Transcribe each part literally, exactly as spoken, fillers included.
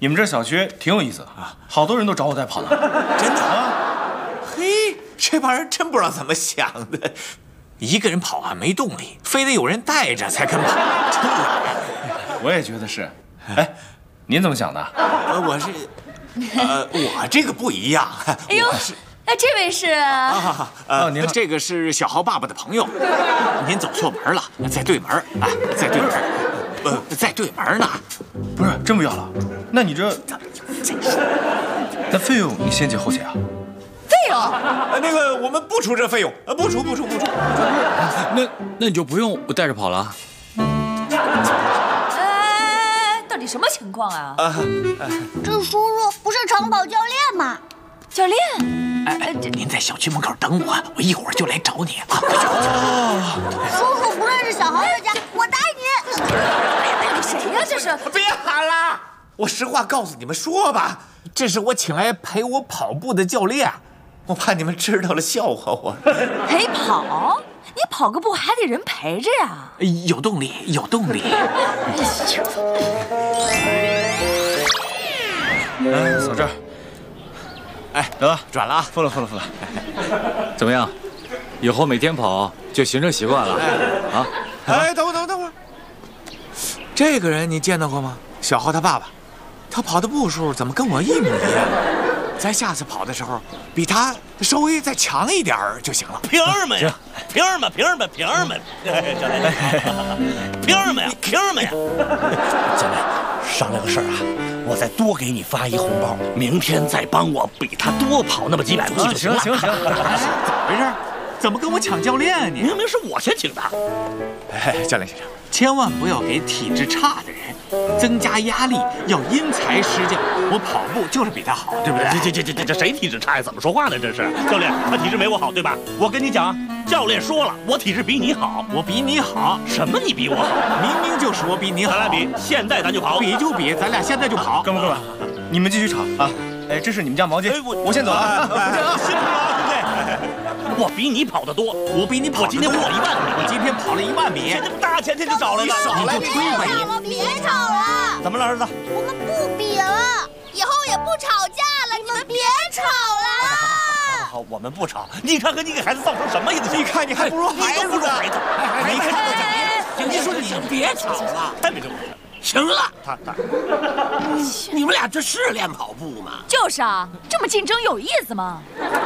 你们这小区挺有意思的啊，好多人都找我代跑呢。 真的啊？嘿，这帮人真不知道怎么想的，一个人跑啊没动力，非得有人带着才肯跑，真懒。 我也觉得是。哎，您怎么想的？ 呃，我是，呃，我这个不一样。 哎呦，哎，这位是啊，呃， 您好， 这个是小豪爸爸的朋友。您走错门了，在对门啊，在对门，呃，在对门呢。 不是，真不要了？那你这，那费用你先结后结啊？ 费用？ 呃，那个我们不出这费用，呃，不出不出不出。 那那你就不用我带着跑了。 到底什么情况啊？ 啊， 这叔叔不是长跑教练吗？ 教练， 哎哎，您在小区门口等我，我一会儿就来找你啊。 叔叔不认识小豪这家，我带你。 到底谁呀？这是？ 别喊了，我实话告诉你们说吧，这是我请来陪我跑步的教练，我怕你们知道了笑话我。 陪跑？你跑个步还得人陪着呀？ 有动力，有动力。 来，扫这儿。 哎， 得了， 转了啊， 付了，付了，付了。 怎么样？以后每天跑就形成习惯了啊！ 哎，等会儿，等会儿，等会儿。这个人你见到过吗？小豪他爸爸，他跑的步数怎么跟我一模一样？咱下次跑的时候，比他稍微再强一点儿就行了。 凭什么呀？凭什么？凭什么？凭什么？教练，凭什么呀？凭什么呀？教练，商量个事儿啊，我再多给你发一红包，明天再帮我比他多跑那么几百步就行了。 行行行， 怎么回事？怎么跟我抢教练啊你？ 明明是我先请的。 哎，教练先生，千万不要给体质差的人增加压力，要因材施教。我跑步就是比他好，对不对？ 这这这这这谁体质差呀？怎么说话呢？这是教练，他体质没我好，对吧？我跟你讲，教练说了，我体质比你好。 我比你好， 什么？你比我好？ 明明就是我比你好。 咱俩比，现在咱就跑。 比就比，咱俩现在就跑。 哥们哥们，你们继续吵啊！哎，这是你们家毛巾，我我先走了。 辛苦了，对不对？我比你跑得多， 我比你跑得多。 我今天跑一万米， 我今天跑了一万米。 大前天就找来了， 少来别吵了，别吵了！ 怎么了，儿子？ 我们不比了，以后也不吵架了，你们别吵了。 好，我们不吵。你看看你给孩子造成什么意思？ 你看你还不如孩子呢。 你看， 你说你别吵了， 太没正事。 行了， 他他， 你们俩这是练跑步吗？ 就是啊，这么竞争有意思吗？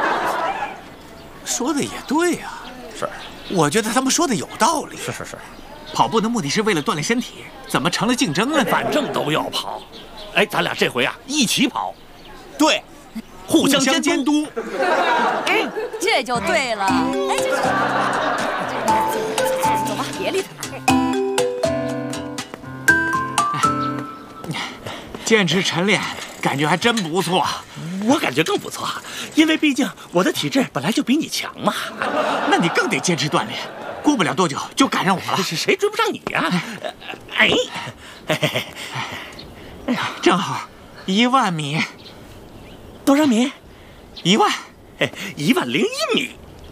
说的也对呀、啊， 是， 我觉得他们说的有道理。 是是是， 跑步的目的是为了锻炼身体，怎么成了竞争了呢？ 反正都要跑。哎，咱俩这回啊一起跑， 对， 互相监监督。 哎，这就对了。哎，这走吧，别理他。 坚持晨练，感觉还真不错。 我感觉更不错，因为毕竟我的体质本来就比你强嘛。 那你更得坚持锻炼，过不了多久就赶上我了。 是谁追不上你呀、啊？哎， 哎呀，正好一万米， 多少米？ 一万， 一万零一米。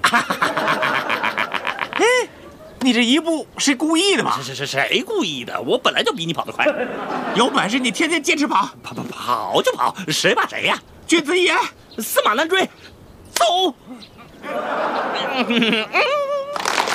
哎，你这一步是故意的吧？ 是是是，谁故意的？我本来就比你跑得快。 有本事你天天坚持跑， 跑跑跑就跑，谁怕谁呀？ 君子一言， 驷马难追，走。嗯